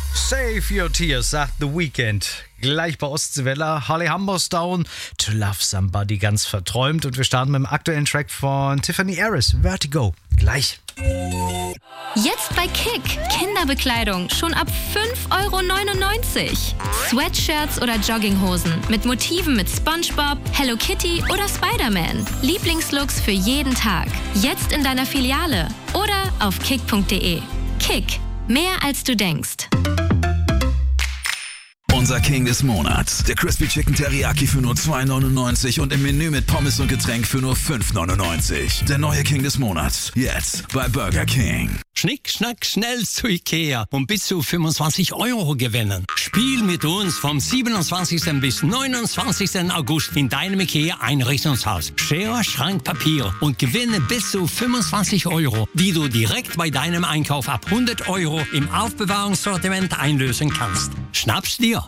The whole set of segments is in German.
Save Your Tears, sagt The Weeknd. Gleich bei Ostseewelle, Holly Humberstone, To Love Somebody, ganz verträumt. Und wir starten mit dem aktuellen Track von Tiffany Harris, Vertigo. Gleich. Jetzt bei Kick. Kinderbekleidung schon ab 5,99 €. Sweatshirts oder Jogginghosen mit Motiven mit SpongeBob, Hello Kitty oder Spider-Man. Lieblingslooks für jeden Tag. Jetzt in deiner Filiale oder auf kick.de. Kick. Mehr als du denkst. Unser King des Monats. Der Crispy Chicken Teriyaki für nur 2,99 und im Menü mit Pommes und Getränk für nur 5,99. Der neue King des Monats. Jetzt bei Burger King. Schnick, schnack, schnell zu Ikea und bis zu 25 € gewinnen. Spiel mit uns vom 27. bis 29. August in deinem Ikea-Einrichtungshaus. Schere, Schrank, Papier und gewinne bis zu 25 €, die du direkt bei deinem Einkauf ab 100 € im Aufbewahrungssortiment einlösen kannst. Schnapp's dir!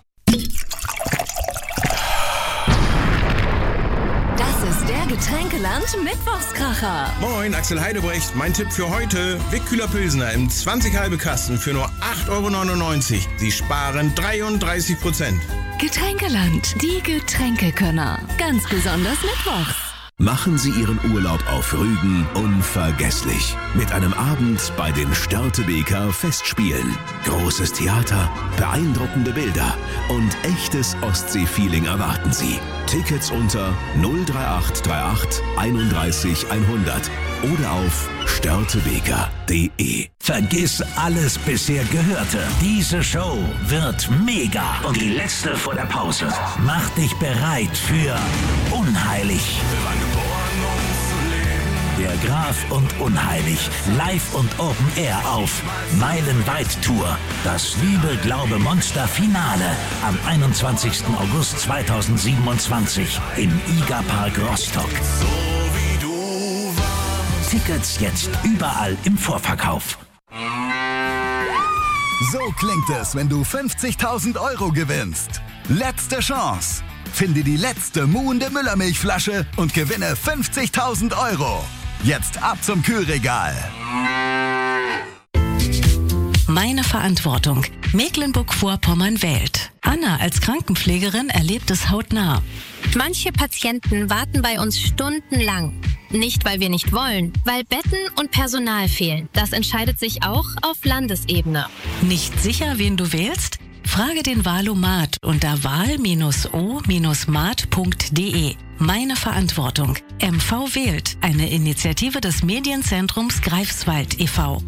Das ist der Getränkeland-Mittwochskracher. Moin, Axel Heidebrecht. Mein Tipp für heute: Wickkühler Pilsner im 20 halbe Kasten für nur 8,99 €. Sie sparen 33%. Getränkeland, die Getränkekönner. Ganz besonders mittwochs. Machen Sie Ihren Urlaub auf Rügen unvergesslich. Mit einem Abend bei den Störtebeker Festspielen. Großes Theater, beeindruckende Bilder und echtes Ostsee-Feeling erwarten Sie. Tickets unter 03838 31 100 oder auf störtebeker.de. Vergiss alles bisher Gehörte. Diese Show wird mega. Und die letzte vor der Pause. Mach dich bereit für Unheilig. Der Graf und Unheilig. Live und Open Air auf Meilenweit Tour. Das Liebe, Glaube, Monster Finale am 21. August 2027 im IGA-Park Rostock. Tickets jetzt überall im Vorverkauf. So klingt es, wenn du 50.000 € gewinnst. Letzte Chance. Finde die letzte muhende Müllermilchflasche und gewinne 50.000 €. Jetzt ab zum Kühlregal. Meine Verantwortung. Mecklenburg-Vorpommern wählt. Anna als Krankenpflegerin erlebt es hautnah. Manche Patienten warten bei uns stundenlang. Nicht, weil wir nicht wollen, weil Betten und Personal fehlen. Das entscheidet sich auch auf Landesebene. Nicht sicher, wen du wählst? Frage den Wahlomat unter wahl-o-mat.de. Meine Verantwortung. MV wählt. Eine Initiative des Medienzentrums Greifswald e.V.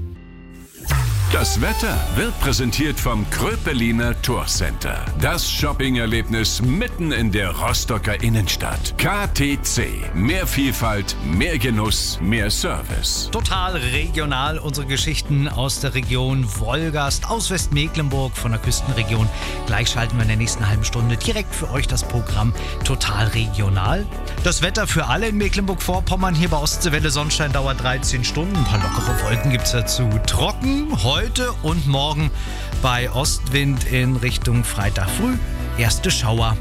Das Wetter wird präsentiert vom Kröpeliner Tourcenter. Das Shopping-Erlebnis mitten in der Rostocker Innenstadt. KTC. Mehr Vielfalt, mehr Genuss, mehr Service. Total regional, unsere Geschichten aus der Region Wolgast, aus Westmecklenburg, von der Küstenregion. Gleich schalten wir in der nächsten halben Stunde direkt für euch das Programm Total regional. Das Wetter für alle in Mecklenburg-Vorpommern, hier bei Ostseewelle. Sonnenschein dauert 13 Stunden. Ein paar lockere Wolken gibt es dazu. Trocken heute und morgen bei Ostwind in Richtung Freitag früh. Erste Schauer.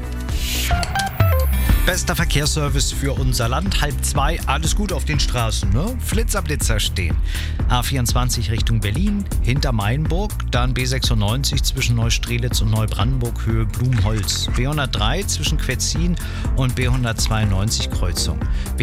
Bester Verkehrsservice für unser Land. 1:30, alles gut auf den Straßen, ne? Blitzerblitzer stehen. A24 Richtung Berlin, hinter Mainburg, dann B96 zwischen Neustrelitz und Neubrandenburg, Höhe Blumholz. B103 zwischen Quetzin und B192 Kreuzung.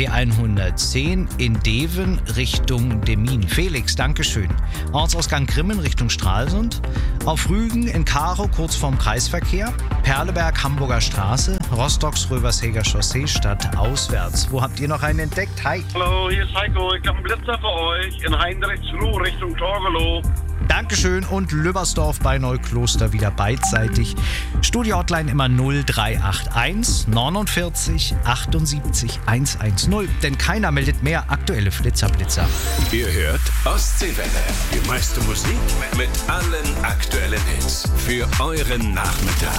B110 in Deven Richtung Demmin. Felix, Dankeschön. Ortsausgang Grimmen Richtung Stralsund. Auf Rügen in Karow kurz vorm Kreisverkehr. Perleberg Hamburger Straße. Rostocks Röversheger Chaussee statt auswärts. Wo habt ihr noch einen entdeckt? Hi. Hallo, hier ist Heiko. Ich habe einen Blitzer für euch in Heinrichsruh Richtung Torgelow. Dankeschön. Und Lübbersdorf bei Neukloster wieder beidseitig. Studio-Hotline immer 0381 49 78 110. Denn keiner meldet mehr aktuelle Blitzerblitzer. Ihr hört Ostseewelle. Die meiste Musik mit allen aktuellen Hits. Für euren Nachmittag.